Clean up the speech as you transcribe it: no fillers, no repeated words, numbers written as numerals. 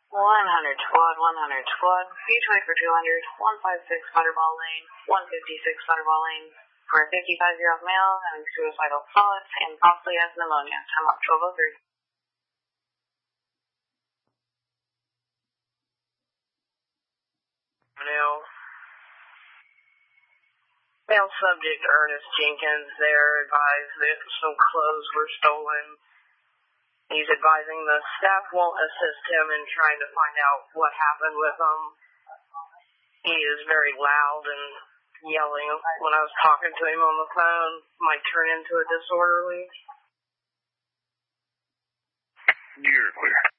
100 squad, 100 squad, V2 for 200, 156 Butterball Lane, 156 Butterball Lane, for a 55-year-old male having suicidal thoughts and possibly has pneumonia. Time up 12:03. Male subject Ernest Jenkins, they're advised that some clothes were stolen. He's advising the staff won't assist him in trying to find out what happened with him. He is very loud and yelling. When I was talking to him on the phone, might turn into a disorderly. You're clear.